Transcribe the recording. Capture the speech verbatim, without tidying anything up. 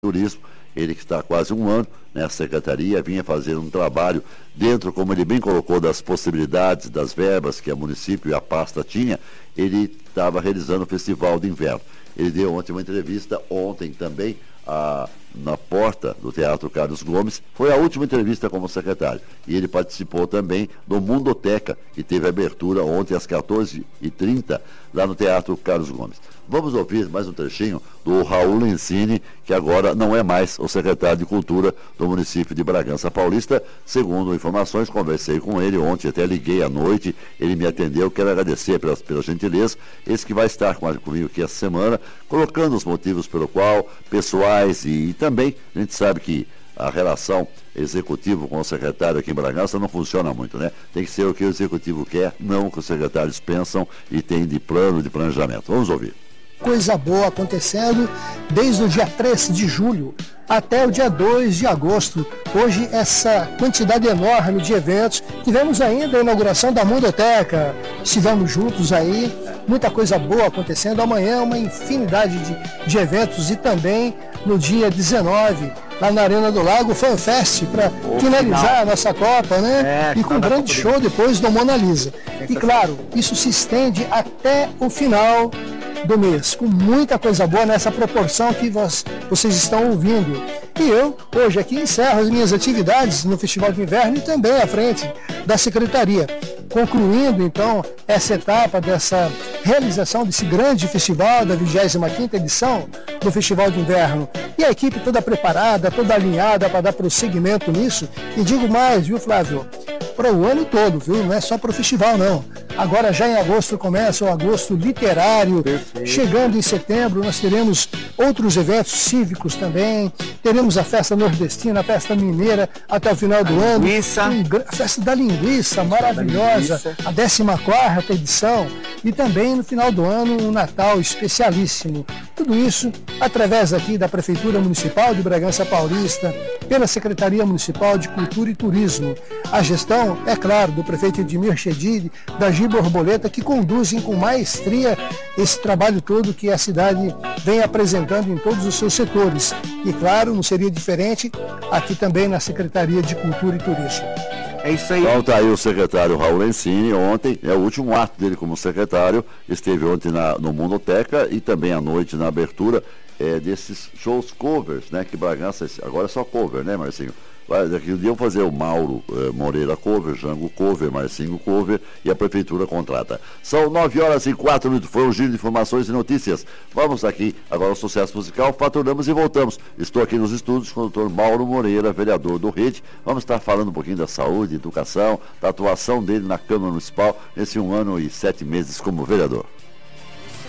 Turismo, ele que está há quase um ano nessa secretaria, vinha fazendo um trabalho dentro, como ele bem colocou, das possibilidades, das verbas que o município e a pasta tinha, ele estava realizando o Festival de Inverno. Ele deu ontem uma entrevista, ontem também, a, na porta do Teatro Carlos Gomes, foi a última entrevista como secretário. E ele participou também do Mundoteca, que teve abertura ontem às quatorze e trinta, lá no Teatro Carlos Gomes. Vamos ouvir mais um trechinho do Raul Lencini, que agora não é mais o secretário de Cultura do município de Bragança Paulista. Segundo informações, conversei com ele ontem, até liguei à noite, ele me atendeu, quero agradecer pela, pela gentileza. Esse que vai estar com, comigo aqui essa semana, colocando os motivos pelo qual, pessoais, e, e também a gente sabe que a relação executivo com o secretário aqui em Bragança não funciona muito, né? Tem que ser o que o executivo quer, não o que os secretários pensam e tem de plano, de planejamento. Vamos ouvir. Coisa boa acontecendo desde o dia três de julho até o dia dois de agosto. Hoje, essa quantidade enorme de eventos. Tivemos ainda a inauguração da Mundoteca, estivemos juntos aí, muita coisa boa acontecendo. Amanhã, uma infinidade de, de eventos e também no dia dezenove, lá na Arena do Lago, FanFest, para finalizar final. a nossa Copa, né? É, e com um grande show depois do Mona Lisa. E claro, isso se estende até o final do mês, com muita coisa boa nessa proporção que vos, vocês estão ouvindo. E eu, hoje aqui, encerro as minhas atividades no Festival de Inverno e também à frente da Secretaria. Concluindo, então, essa etapa dessa realização desse grande festival, da vigésima quinta edição do Festival de Inverno. E a equipe toda preparada, toda alinhada para dar prosseguimento nisso. E digo mais, viu, Flávio? Para o ano todo, viu? Não é só para o festival, não. Agora já em agosto começa o agosto literário. Perfeito. Chegando em setembro nós teremos outros eventos cívicos também. Teremos a festa nordestina, a festa mineira até o final do a ano. Linguiça. A festa da linguiça, maravilhosa. Da linguiça. A décima quarta edição. E também no final do ano um Natal especialíssimo. Tudo isso através aqui da Prefeitura Municipal de Bragança Paulista, pela Secretaria Municipal de Cultura e Turismo. A gestão, é claro, do prefeito Edmir Chedid, da Gi Borboleta, que conduzem com maestria esse trabalho todo que a cidade vem apresentando em todos os seus setores. E claro, não seria diferente aqui também na Secretaria de Cultura e Turismo. É isso aí. Então está aí o secretário Raul Lencini, ontem, é o último ato dele como secretário, esteve ontem na, no Mundoteca e também à noite na abertura é, desses shows covers, né, que Bragança, agora é só cover, né, Marcinho? Daqui um dia vão fazer o Mauro eh, Moreira cover, Jango cover, Marcinho cover e a Prefeitura contrata. São nove horas e quatro minutos, foi um giro de informações e notícias. Vamos aqui, agora o sucesso musical, faturamos e voltamos. Estou aqui nos estúdios com o doutor Mauro Moreira, vereador do Rede. Vamos estar falando um pouquinho da saúde, educação, da atuação dele na Câmara Municipal nesse um ano e sete meses como vereador.